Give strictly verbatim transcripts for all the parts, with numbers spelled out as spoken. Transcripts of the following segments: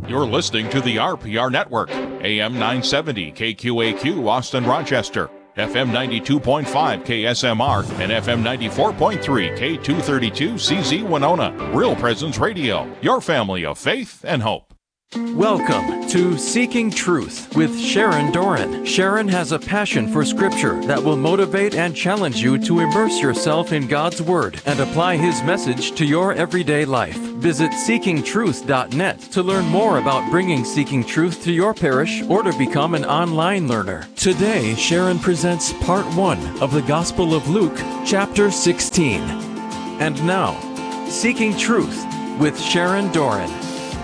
You're listening to the R P R Network, A M nine seventy K Q A Q, Austin, Rochester, F M ninety-two point five K S M R, and F M ninety-four point three K two thirty-two C Z Winona. Real Presence Radio, your family of faith and hope. Welcome to Seeking Truth with Sharon Doran. Sharon has a passion for Scripture that will motivate and challenge you to immerse yourself in God's Word and apply His message to your everyday life. Visit seeking truth dot net to learn more about bringing Seeking Truth to your parish or to become an online learner. Today, Sharon presents part one of the Gospel of Luke, chapter sixteen. And now, Seeking Truth with Sharon Doran.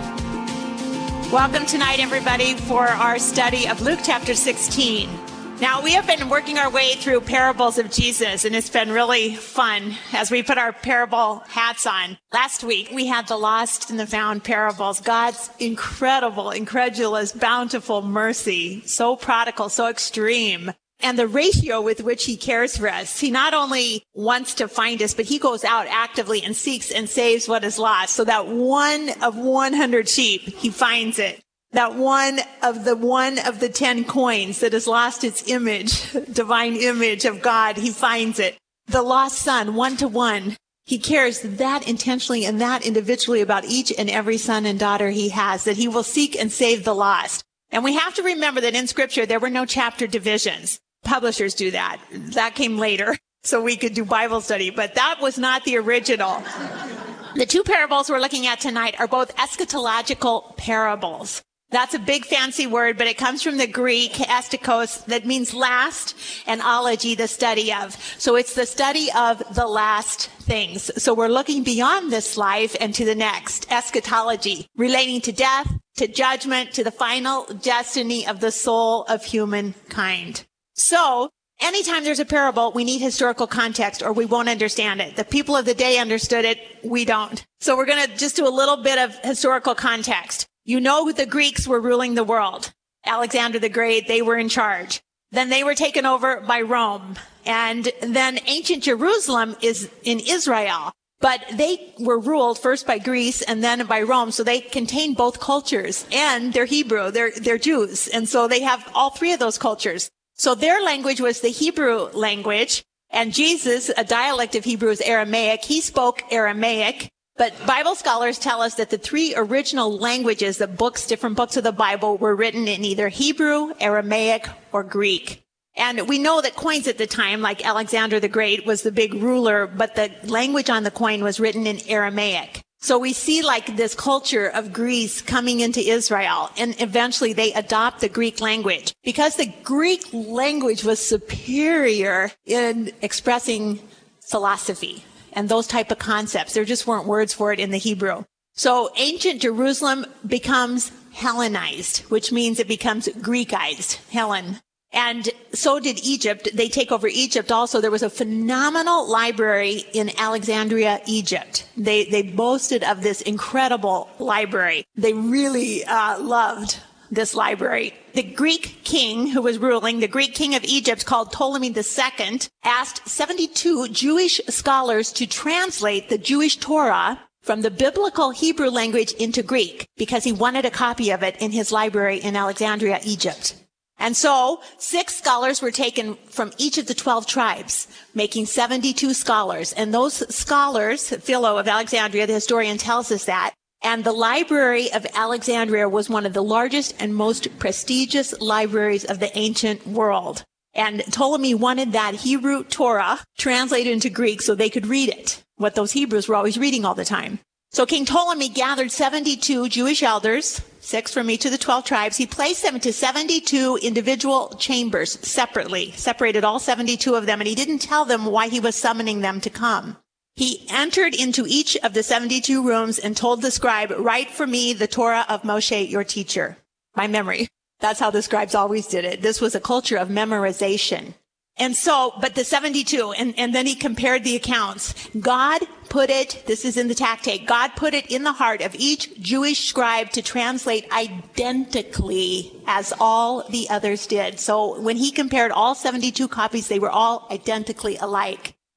Welcome tonight, everybody, for our study of Luke chapter sixteen. Now, we have been working our way through parables of Jesus, and it's been really fun as we put our parable hats on. Last week, we had the lost and the found parables, God's incredible, incredulous, bountiful mercy, so prodigal, so extreme. And the ratio with which he cares for us. He not only wants to find us, but he goes out actively and seeks and saves what is lost. So that one of one hundred sheep, he finds it. That one of the one of the ten coins that has lost its image, divine image of God, he finds it. The lost son, one to one. He cares that intentionally and that individually about each and every son and daughter he has, that he will seek and save the lost. And we have to remember that in Scripture, there were no chapter divisions. Publishers do that. That came later, so we could do Bible study, but that was not the original. The two parables we're looking at tonight are both eschatological parables. That's a big fancy word, but it comes from the Greek estikos, that means last, and ology, the study of. So it's the study of the last things. So we're looking beyond this life and to the next, eschatology, relating to death, to judgment, to the final destiny of the soul of humankind. So, anytime there's a parable, we need historical context or we won't understand it. The people of the day understood it, we don't. So we're going to just do a little bit of historical context. You know the Greeks were ruling the world. Alexander the Great, they were in charge. Then they were taken over by Rome. And then ancient Jerusalem is in Israel. But they were ruled first by Greece and then by Rome, so they contain both cultures. And they're Hebrew, they're, they're Jews. And so they have all three of those cultures. So their language was the Hebrew language, and Jesus, a dialect of Hebrew, is Aramaic. He spoke Aramaic, but Bible scholars tell us that the three original languages, the books, different books of the Bible, were written in either Hebrew, Aramaic, or Greek. And we know that coins at the time, like Alexander the Great, was the big ruler, but the language on the coin was written in Aramaic. So we see like this culture of Greece coming into Israel, and eventually they adopt the Greek language because the Greek language was superior in expressing philosophy and those type of concepts. There just weren't words for it in the Hebrew. So ancient Jerusalem becomes Hellenized, which means it becomes Greekized, Hellen. And so did Egypt. They take over Egypt also. There was a phenomenal library in Alexandria, Egypt. They they boasted of this incredible library. They really uh, loved this library. The Greek king who was ruling, the Greek king of Egypt called Ptolemy the Second, asked seventy-two Jewish scholars to translate the Jewish Torah from the biblical Hebrew language into Greek because he wanted a copy of it in his library in Alexandria, Egypt. And so six scholars were taken from each of the twelve tribes, making seventy-two scholars. And those scholars, Philo of Alexandria, the historian, tells us that. And the Library of Alexandria was one of the largest and most prestigious libraries of the ancient world. And Ptolemy wanted that Hebrew Torah translated into Greek so they could read it, what those Hebrews were always reading all the time. So King Ptolemy gathered seventy-two Jewish elders, six from each of the twelve tribes. He placed them into seventy-two individual chambers separately, separated all seventy-two of them, and he didn't tell them why he was summoning them to come. He entered into each of the seventy-two rooms and told the scribe, "Write for me the Torah of Moshe, your teacher." By memory. That's how the scribes always did it. This was a culture of memorization. And so, but the seventy-two, and, and then he compared the accounts. God put it, this is in the tactate, God put it in the heart of each Jewish scribe to translate identically as all the others did. So when he compared all seventy-two copies, they were all identically alike.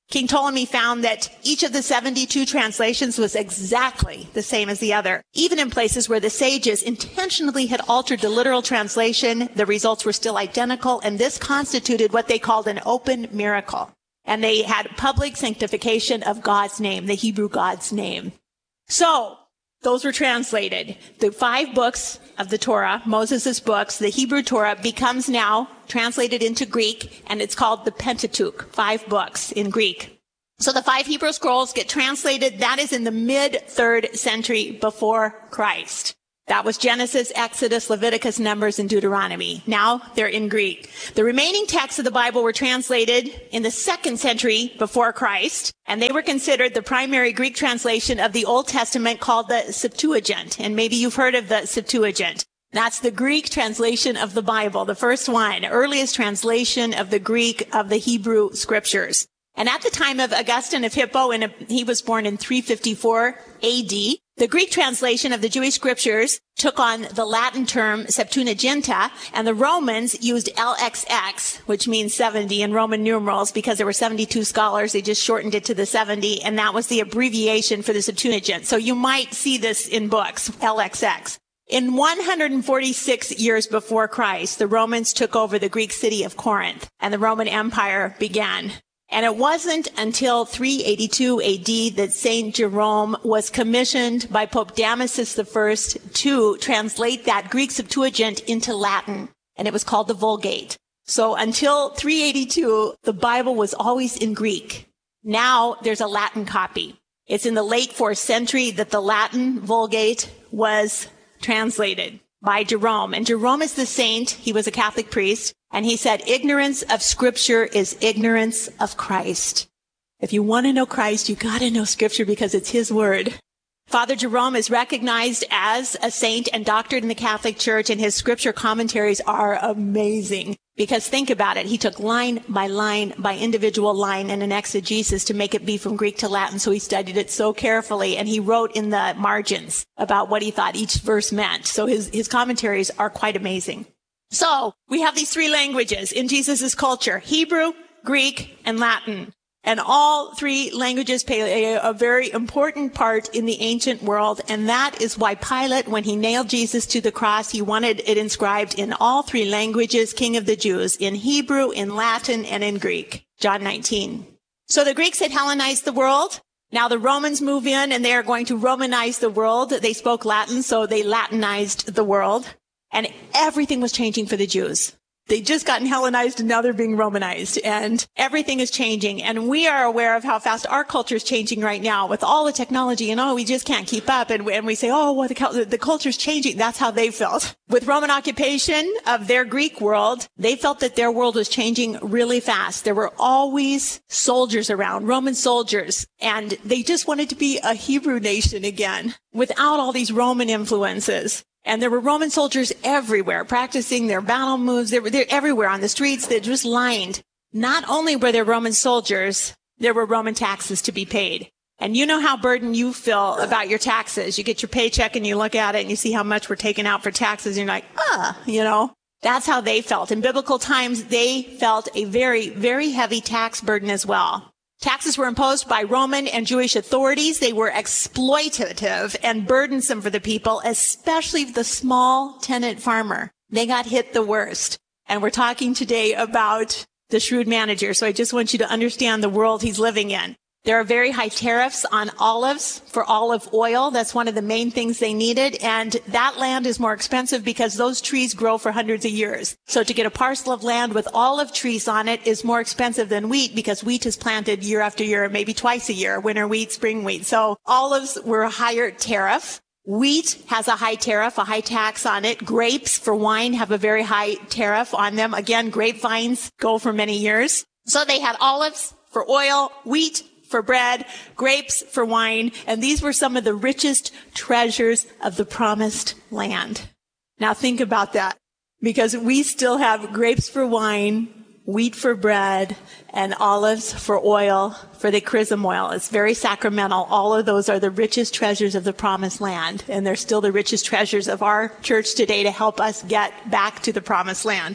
King Ptolemy found that each of the seventy-two translations was exactly the same as the other. Even in places where the sages intentionally had altered the literal translation, the results were still identical, and this constituted what they called an open miracle. And they had public sanctification of God's name, the Hebrew God's name. So, those were translated. The five books of the Torah, Moses' books, the Hebrew Torah, becomes now translated into Greek, and it's called the Pentateuch, five books in Greek. So the five Hebrew scrolls get translated. That is in the mid-third century before Christ. That was Genesis, Exodus, Leviticus, Numbers, and Deuteronomy. Now they're in Greek. The remaining texts of the Bible were translated in the second century before Christ, and they were considered the primary Greek translation of the Old Testament called the Septuagint. And maybe you've heard of the Septuagint. That's the Greek translation of the Bible, the first one, earliest translation of the Greek of the Hebrew scriptures. And at the time of Augustine of Hippo, and he was born in three fifty-four A D, the Greek translation of the Jewish scriptures took on the Latin term Septuaginta, and the Romans used L X X, which means seventy in Roman numerals, because there were seventy-two scholars. They just shortened it to the seventy, and that was the abbreviation for the Septuagint. So you might see this in books, L X X. In one hundred forty-six years before Christ, the Romans took over the Greek city of Corinth, and the Roman Empire began. And it wasn't until three eighty-two A D that Saint Jerome was commissioned by Pope Damasus the First to translate that Greek Septuagint into Latin, and it was called the Vulgate. So until three eighty-two, the Bible was always in Greek. Now there's a Latin copy. It's in the late fourth century that the Latin Vulgate was translated by Jerome. And Jerome is the saint. He was a Catholic priest. And he said, ignorance of Scripture is ignorance of Christ. If you want to know Christ, you got to know Scripture because it's his word. Father Jerome is recognized as a saint and doctored in the Catholic Church, and his scripture commentaries are amazing. Because think about it, he took line by line by individual line in an exegesis to make it be from Greek to Latin, so he studied it so carefully, and he wrote in the margins about what he thought each verse meant. So his, his commentaries are quite amazing. So we have these three languages in Jesus' culture: Hebrew, Greek, and Latin. And all three languages play a, a very important part in the ancient world. And that is why Pilate, when he nailed Jesus to the cross, he wanted it inscribed in all three languages, King of the Jews, in Hebrew, in Latin, and in Greek. John nineteen. So the Greeks had Hellenized the world. Now the Romans move in and they are going to Romanize the world. They spoke Latin, so they Latinized the world. And everything was changing for the Jews. They just gotten Hellenized and now they're being Romanized, and everything is changing. And we are aware of how fast our culture is changing right now with all the technology, and oh, we just can't keep up. And we, and we say, oh, well, the, the culture's changing. That's how they felt. With Roman occupation of their Greek world, they felt that their world was changing really fast. There were always soldiers around, Roman soldiers, and they just wanted to be a Hebrew nation again without all these Roman influences. And there were Roman soldiers everywhere practicing their battle moves. They were, they're everywhere on the streets. They're just lined. Not only were there Roman soldiers, there were Roman taxes to be paid. And you know how burdened you feel about your taxes. You get your paycheck and you look at it and you see how much we're taking out for taxes. And you're like, ah, you know, that's how they felt. In biblical times, they felt a very, very heavy tax burden as well. Taxes were imposed by Roman and Jewish authorities. They were exploitative and burdensome for the people, especially the small tenant farmer. They got hit the worst. And we're talking today about the shrewd manager. So I just want you to understand the world he's living in. There are very high tariffs on olives for olive oil. That's one of the main things they needed. And that land is more expensive because those trees grow for hundreds of years. So to get a parcel of land with olive trees on it is more expensive than wheat because wheat is planted year after year, maybe twice a year, winter wheat, spring wheat. So olives were a higher tariff. Wheat has a high tariff, a high tax on it. Grapes for wine have a very high tariff on them. Again, grapevines go for many years. So they had olives for oil, wheat for bread, grapes for wine, and these were some of the richest treasures of the promised land. Now think about that, because we still have grapes for wine, wheat for bread, and olives for oil, for the chrism oil. It's very sacramental. All of those are the richest treasures of the promised land, and they're still the richest treasures of our church today to help us get back to the promised land.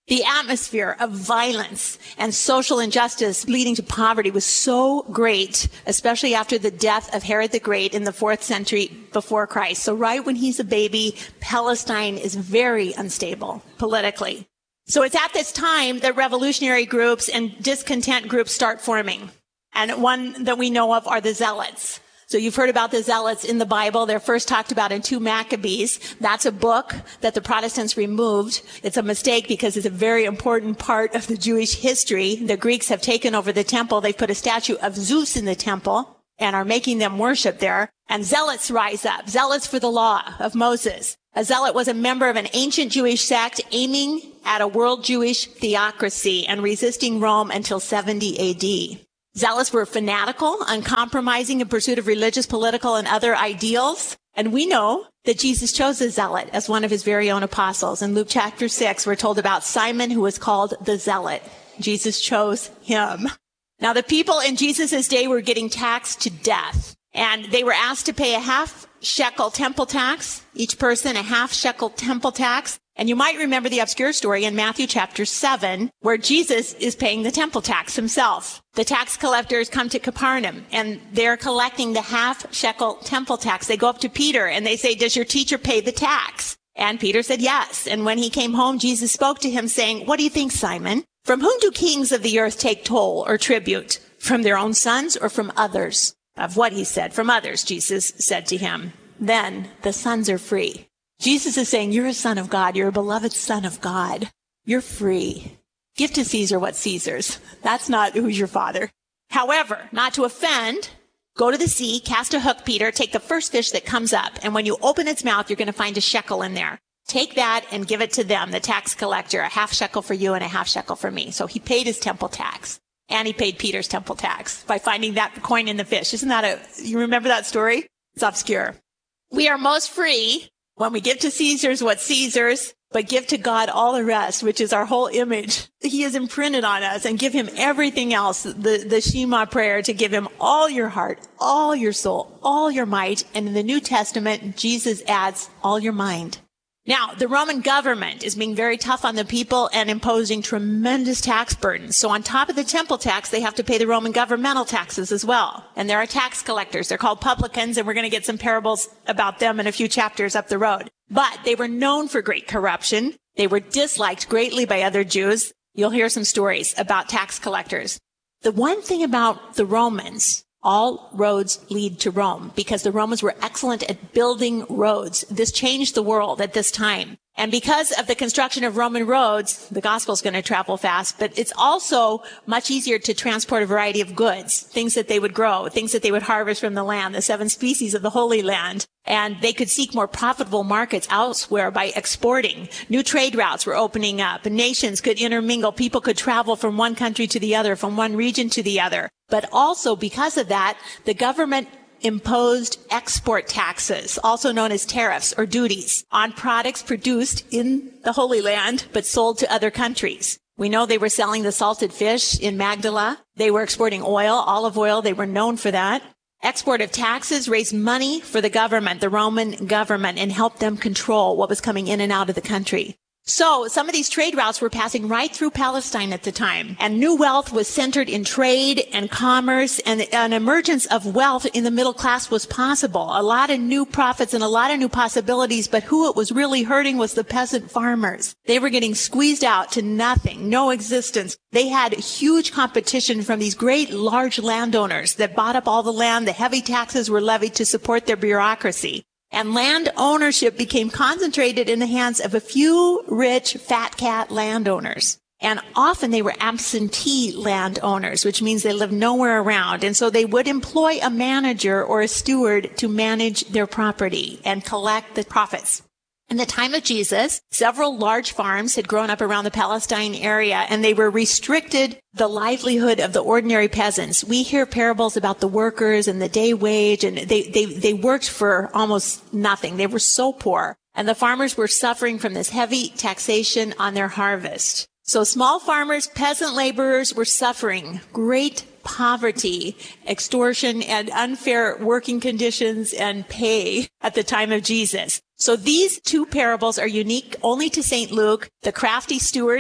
The atmosphere of violence and social injustice leading to poverty was so great, especially after the death of Herod the Great in the fourth century before Christ. So right when he's a baby, Palestine is very unstable politically. So it's at this time that revolutionary groups and discontent groups start forming. And one that we know of are the Zealots. So you've heard about the Zealots in the Bible. They're first talked about in two Maccabees. That's a book that the Protestants removed. It's a mistake because it's a very important part of the Jewish history. The Greeks have taken over the temple. They've put a statue of Zeus in the temple and are making them worship there. And Zealots rise up. Zealots for the law of Moses. A Zealot was a member of an ancient Jewish sect aiming at a world Jewish theocracy and resisting Rome until seventy A D. Zealots were fanatical, uncompromising in pursuit of religious, political, and other ideals. And we know that Jesus chose a zealot as one of his very own apostles. In Luke chapter six, we're told about Simon, who was called the Zealot. Jesus chose him. Now, the people in Jesus' day were getting taxed to death, and they were asked to pay a half shekel temple tax, each person a half shekel temple tax. And you might remember the obscure story in Matthew chapter seven, where Jesus is paying the temple tax himself. The tax collectors come to Capernaum, and they're collecting the half shekel temple tax. They go up to Peter, and they say, "Does your teacher pay the tax?" And Peter said, "Yes." And when he came home, Jesus spoke to him, saying, "What do you think, Simon? From whom do kings of the earth take toll or tribute? From their own sons or from others?" Of what he said, from others, Jesus said to him. Then the sons are free. Jesus is saying, you're a son of God. You're a beloved son of God. You're free. Give to Caesar what's Caesar's. That's not who's your father. However, not to offend, go to the sea, cast a hook, Peter, take the first fish that comes up. And when you open its mouth, you're going to find a shekel in there. Take that and give it to them, the tax collector, a half shekel for you and a half shekel for me. So he paid his temple tax. And he paid Peter's temple tax by finding that coin in the fish. Isn't that a, you remember that story? It's obscure. We are most free when we give to Caesar's what's Caesar's, but give to God all the rest, which is our whole image. He is imprinted on us, and give him everything else, the, the Shema prayer, to give him all your heart, all your soul, all your might. And in the New Testament, Jesus adds all your mind. Now, the Roman government is being very tough on the people and imposing tremendous tax burdens. So on top of the temple tax, they have to pay the Roman governmental taxes as well. And there are tax collectors. They're called publicans, and we're going to get some parables about them in a few chapters up the road. But they were known for great corruption. They were disliked greatly by other Jews. You'll hear some stories about tax collectors. The one thing about the Romans, all roads lead to Rome, because the Romans were excellent at building roads. This changed the world at this time. And because of the construction of Roman roads, the gospel's going to travel fast, but it's also much easier to transport a variety of goods, things that they would grow, things that they would harvest from the land, the seven species of the Holy Land. And they could seek more profitable markets elsewhere by exporting. New trade routes were opening up. Nations could intermingle. People could travel from one country to the other, from one region to the other. But also, because of that, the government imposed export taxes, also known as tariffs or duties, on products produced in the Holy Land but sold to other countries. We know they were selling the salted fish in Magdala. They were exporting oil, olive oil. They were known for that. Export of taxes raised money for the government, the Roman government, and helped them control what was coming in and out of the country. So some of these trade routes were passing right through Palestine at the time, and new wealth was centered in trade and commerce, and an emergence of wealth in the middle class was possible. A lot of new profits and a lot of new possibilities, but who it was really hurting was the peasant farmers. They were getting squeezed out to nothing, no existence. They had huge competition from these great large landowners that bought up all the land. The heavy taxes were levied to support their bureaucracy. And land ownership became concentrated in the hands of a few rich fat cat landowners. And often they were absentee landowners, which means they lived nowhere around. And so they would employ a manager or a steward to manage their property and collect the profits. In the time of Jesus, several large farms had grown up around the Palestine area, and they were restricted the livelihood of the ordinary peasants. We hear parables about the workers and the day wage, and they, they, they worked for almost nothing. They were so poor. And the farmers were suffering from this heavy taxation on their harvest. So small farmers, peasant laborers were suffering great poverty, extortion, and unfair working conditions and pay at the time of Jesus. So these two parables are unique only to Saint Luke. The crafty steward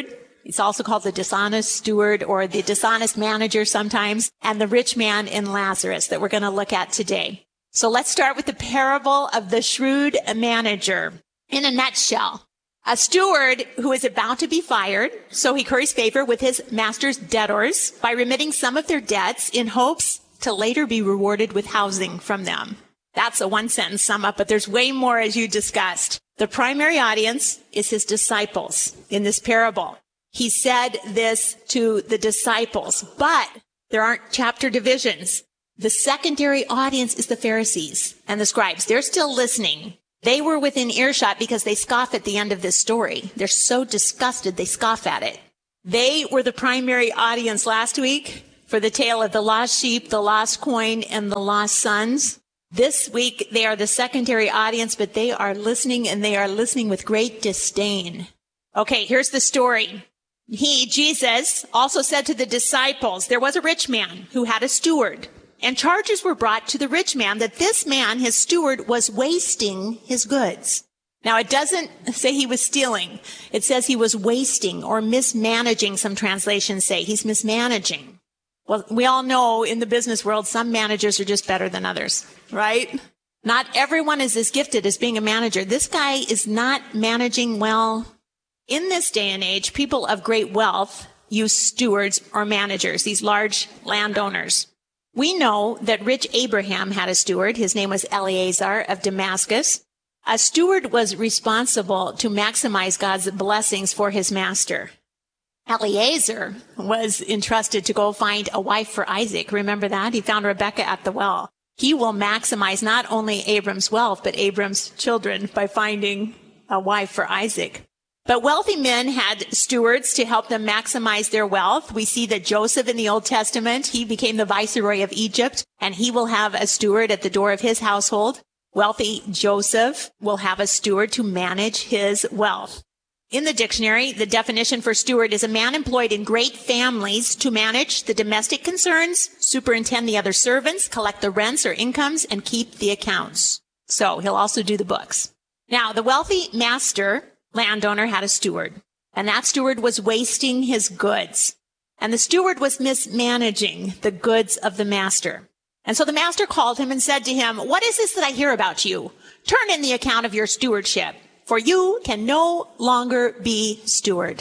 He's also called the dishonest steward or the dishonest manager sometimes, and the rich man in Lazarus that we're going to look at today. So let's start with the parable of the shrewd manager. In a nutshell, a steward who is about to be fired, so he curries favor with his master's debtors by remitting some of their debts in hopes to later be rewarded with housing from them. That's a one-sentence sum up, but there's way more as you discussed. The primary audience is his disciples in this parable. He said this to the disciples, but there aren't chapter divisions. The secondary audience is the Pharisees and the scribes. They're still listening. They were within earshot because they scoff at the end of this story. They're so disgusted, they scoff at it. They were the primary audience last week for the tale of the lost sheep, the lost coin, and the lost sons. This week, they are the secondary audience, but they are listening, and they are listening with great disdain. Okay, here's the story. He, Jesus, also said to the disciples, there was a rich man who had a steward, and charges were brought to the rich man that this man, his steward, was wasting his goods. Now, it doesn't say he was stealing. It says he was wasting or mismanaging, some translations say. He's mismanaging. Well, we all know in the business world, some managers are just better than others, right? Not everyone is as gifted as being a manager. This guy is not managing well. In this day and age, people of great wealth use stewards or managers, these large landowners. We know that rich Abraham had a steward. His name was Eliezer of Damascus. A steward was responsible to maximize God's blessings for his master. Eliezer was entrusted to go find a wife for Isaac. Remember that? He found Rebekah at the well. He will maximize not only Abram's wealth, but Abram's children by finding a wife for Isaac. But wealthy men had stewards to help them maximize their wealth. We see that Joseph in the Old Testament, he became the viceroy of Egypt, and he will have a steward at the door of his household. Wealthy Joseph will have a steward to manage his wealth. In the dictionary, the definition for steward is a man employed in great families to manage the domestic concerns, superintend the other servants, collect the rents or incomes, and keep the accounts. So he'll also do the books. Now, the wealthy master landowner had a steward, and that steward was wasting his goods. And the steward was mismanaging the goods of the master. And so the master called him and said to him, what is this that I hear about you? Turn in the account of your stewardship, for you can no longer be steward.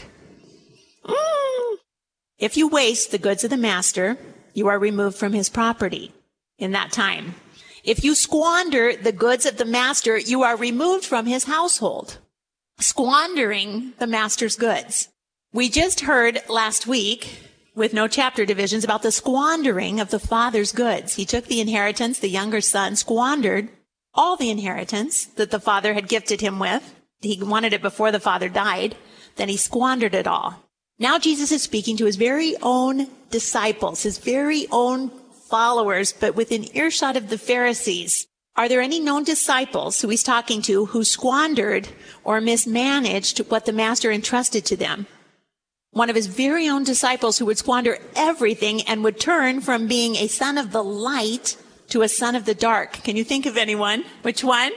Mm. If you waste the goods of the master, you are removed from his property in that time. If you squander the goods of the master, you are removed from his household. Squandering the master's goods. We just heard last week, with no chapter divisions, about the squandering of the father's goods. He took the inheritance, the younger son squandered all the inheritance that the father had gifted him with. He wanted it before the father died. Then he squandered it all. Now Jesus is speaking to his very own disciples, his very own followers, but within earshot of the Pharisees. Are there any known disciples who he's talking to who squandered or mismanaged what the master entrusted to them? One of his very own disciples who would squander everything and would turn from being a son of the light to a son of the dark. Can you think of anyone? Which one?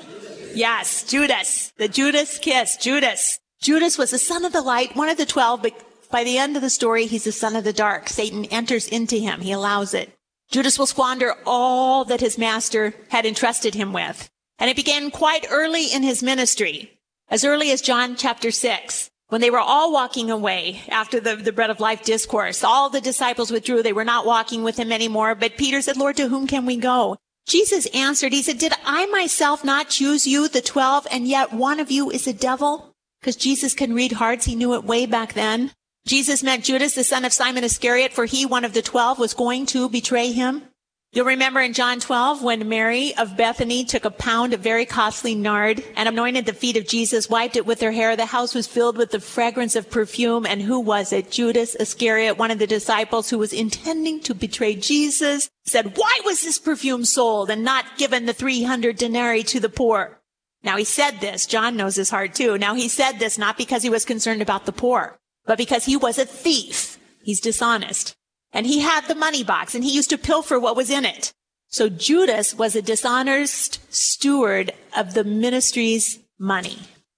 Yes, Judas. The Judas kiss. Judas. Judas was the son of the light, one of the twelve, but by the end of the story, he's the son of the dark. Satan enters into him. He allows it. Judas will squander all that his master had entrusted him with. And it began quite early in his ministry, as early as John chapter six, when they were all walking away after the, the bread of life discourse. All the disciples withdrew. They were not walking with him anymore. But Peter said, Lord, to whom can we go? Jesus answered, he said, did I myself not choose you, the twelve, and yet one of you is a devil? Because Jesus can read hearts. He knew it way back then. Jesus meant Judas, the son of Simon Iscariot, for he, one of the twelve, was going to betray him. You'll remember in John twelve when Mary of Bethany took a pound of very costly nard and anointed the feet of Jesus, wiped it with her hair. The house was filled with the fragrance of perfume. And who was it? Judas Iscariot, one of the disciples who was intending to betray Jesus, said, why was this perfume sold and not given the three hundred denarii to the poor? Now he said this. John knows his heart too. Now he said this not because he was concerned about the poor, but because he was a thief. He's dishonest. And he had the money box, and he used to pilfer what was in it. So Judas was a dishonest steward of the ministry's money.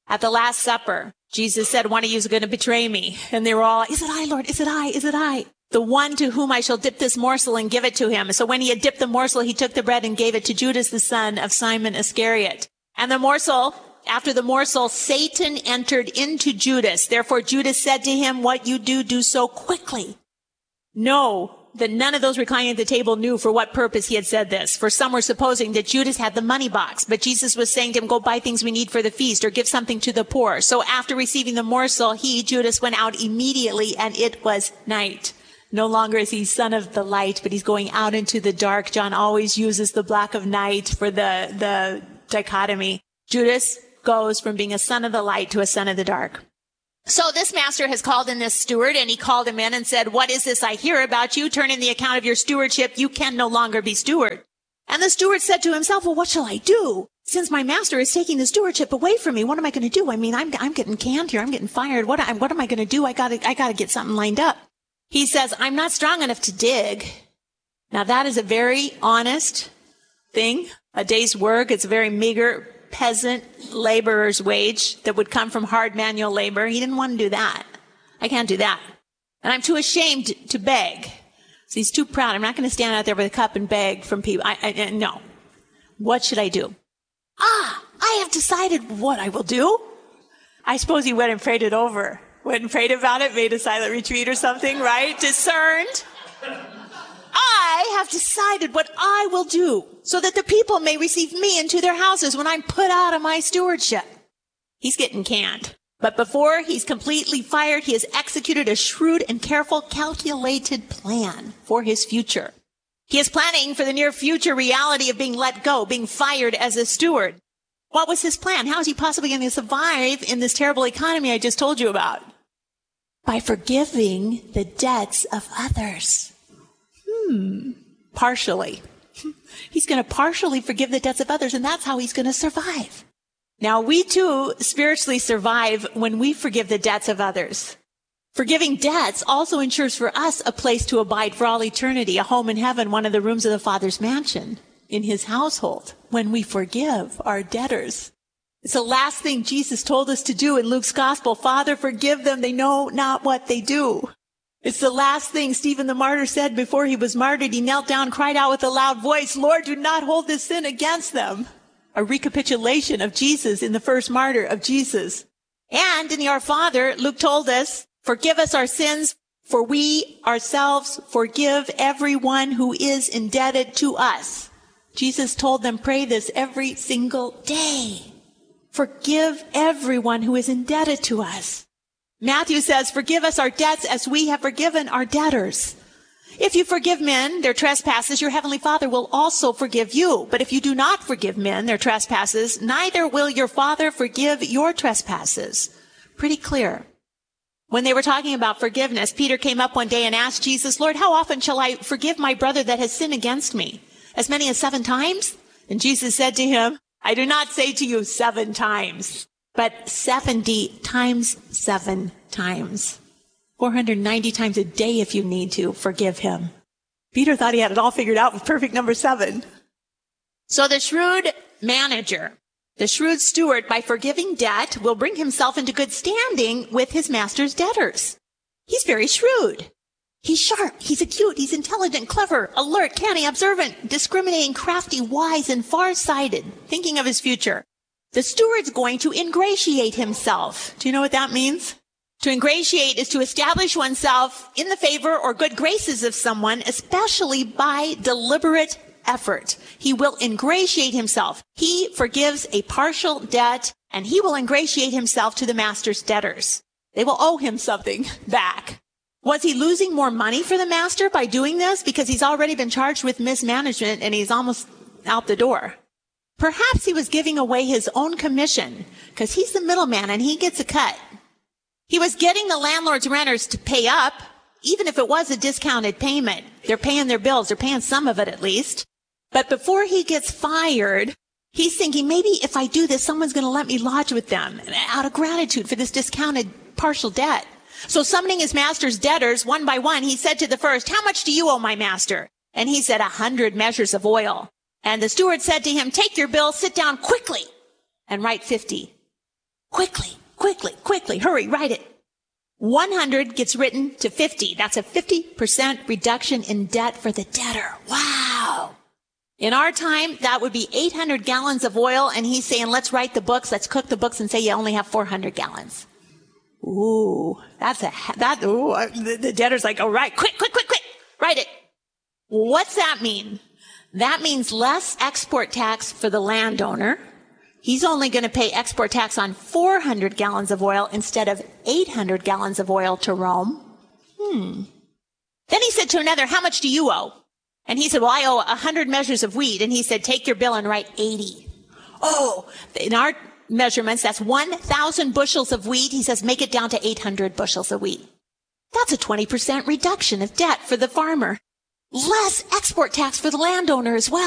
At the Last Supper, Jesus said, one of you is going to betray me. And they were all like, is it I, Lord? Is it I? Is it I? The one to whom I shall dip this morsel and give it to him. So when he had dipped the morsel, he took the bread and gave it to Judas, the son of Simon Iscariot. And the morsel, after the morsel, Satan entered into Judas. Therefore, Judas said to him, what you do, do so quickly. Know that none of those reclining at the table knew for what purpose he had said this. For some were supposing that Judas had the money box, but Jesus was saying to him, go buy things we need for the feast or give something to the poor. So after receiving the morsel, he, Judas, went out immediately, and it was night. No longer is he son of the light, but he's going out into the dark. John always uses the black of night for the, the dichotomy. Judas goes from being a son of the light to a son of the dark. So this master has called in this steward, and he called him in and said, what is this I hear about you? Turn in the account of your stewardship. You can no longer be steward. And the steward said to himself, well, what shall I do? Since my master is taking the stewardship away from me, what am I going to do? I mean, I'm, I'm getting canned here. I'm getting fired. What, I, what am I going to do? I gotta, I gotta get something lined up. He says, I'm not strong enough to dig. Now that is a very honest thing. A day's work. It's a very meager peasant laborer's wage that would come from hard manual labor. He didn't want to do that. I can't do that. And I'm too ashamed to beg. So he's too proud. I'm not going to stand out there with a cup and beg from people. I, I, I, no. What should I do? Ah, I have decided what I will do. I suppose he went and prayed it over. Went and prayed about it, made a silent retreat or something, right? Discerned. I have decided what I will do so that the people may receive me into their houses when I'm put out of my stewardship. He's getting canned. But before he's completely fired, he has executed a shrewd and careful, calculated plan for his future. He is planning for the near future reality of being let go, being fired as a steward. What was his plan? How is he possibly going to survive in this terrible economy I just told you about? By forgiving the debts of others. Hmm. Partially. He's going to partially forgive the debts of others, and that's how he's going to survive. Now, we too spiritually survive when we forgive the debts of others. Forgiving debts also ensures for us a place to abide for all eternity, a home in heaven, one of the rooms of the Father's mansion, in his household, when we forgive our debtors. It's the last thing Jesus told us to do in Luke's gospel. Father, forgive them. They know not what they do. It's the last thing Stephen the martyr said before he was martyred. He knelt down, cried out with a loud voice, Lord, do not hold this sin against them. A recapitulation of Jesus in the first martyr of Jesus. And in the Our Father, Luke told us, forgive us our sins, for we ourselves forgive everyone who is indebted to us. Jesus told them, pray this every single day. Forgive everyone who is indebted to us. Matthew says, forgive us our debts as we have forgiven our debtors. If you forgive men their trespasses, your heavenly Father will also forgive you. But if you do not forgive men their trespasses, neither will your Father forgive your trespasses. Pretty clear. When they were talking about forgiveness, Peter came up one day and asked Jesus, Lord, how often shall I forgive my brother that has sinned against me? As many as seven times? And Jesus said to him, I do not say to you seven times, but seventy times seven times. four hundred ninety times a day if you need to, forgive him. Peter thought he had it all figured out with perfect number seven. So the shrewd manager, the shrewd steward, by forgiving debt, will bring himself into good standing with his master's debtors. He's very shrewd. He's sharp, he's acute, he's intelligent, clever, alert, canny, observant, discriminating, crafty, wise, and far-sighted, thinking of his future. The steward's going to ingratiate himself. Do you know what that means? To ingratiate is to establish oneself in the favor or good graces of someone, especially by deliberate effort. He will ingratiate himself. He forgives a partial debt, and he will ingratiate himself to the master's debtors. They will owe him something back. Was he losing more money for the master by doing this? Because he's already been charged with mismanagement and he's almost out the door. Perhaps he was giving away his own commission because he's the middleman and he gets a cut. He was getting the landlord's renters to pay up, even if it was a discounted payment. They're paying their bills. They're paying some of it at least. But before he gets fired, he's thinking, maybe if I do this, someone's going to let me lodge with them out of gratitude for this discounted partial debt. So summoning his master's debtors one by one, he said to the first, how much do you owe my master? And he said, a hundred measures of oil. And the steward said to him, take your bill, sit down quickly, and write fifty. Quickly, quickly, quickly, hurry, write it. one hundred gets written to fifty. That's a fifty percent reduction in debt for the debtor. Wow. In our time, that would be eight hundred gallons of oil, and he's saying, let's write the books, let's cook the books, and say you only have four hundred gallons. Ooh, that's a, that, ooh, the, the debtor's like, all right, quick, quick, quick, quick, write it. What's that mean? That means less export tax for the landowner. He's only going to pay export tax on four hundred gallons of oil instead of eight hundred gallons of oil to Rome. Hmm. Then he said to another, how much do you owe? And he said, well, I owe one hundred measures of wheat. And he said, take your bill and write eighty. Oh, in our measurements, that's one thousand bushels of wheat. He says, make it down to eight hundred bushels of wheat. That's a twenty percent reduction of debt for the farmer. Less export tax for the landowner as well.